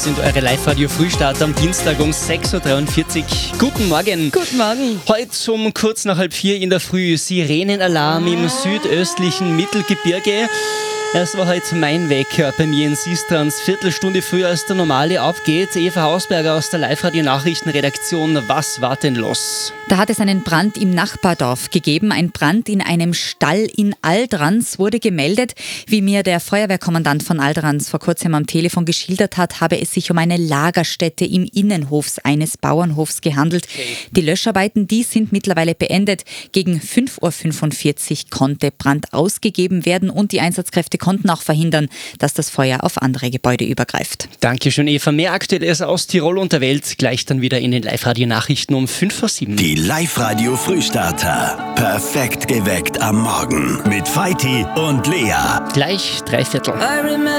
Das sind eure Live-Radio-Frühstarter am Dienstag um 6.43 Uhr. Guten Morgen. Guten Morgen. Heute um kurz nach 3:30 in der Früh Sirenenalarm im südöstlichen Mittelgebirge. Es war heute mein Wecker bei mir in Sistrans, Viertelstunde früher als der normale abgeht. Eva Hausberger aus der Live-Radio-Nachrichtenredaktion. Was war denn los? Da hat es einen Brand im Nachbardorf gegeben. Ein Brand in einem Stall in Aldrans wurde gemeldet. Wie mir der Feuerwehrkommandant von Aldrans vor kurzem am Telefon geschildert hat, habe es sich um eine Lagerstätte im Innenhof eines Bauernhofs gehandelt. Die Löscharbeiten, die sind mittlerweile beendet. Gegen 5.45 Uhr konnte Brand ausgegeben werden und die Einsatzkräfte konnten auch verhindern, dass das Feuer auf andere Gebäude übergreift. Dankeschön, Eva. Mehr Aktuelles aus Tirol und der Welt gleich dann wieder in den Live-Radio-Nachrichten um 5:07. Die Live-Radio-Frühstarter. Perfekt geweckt am Morgen. Mit Feiti und Lea. Gleich 3/4.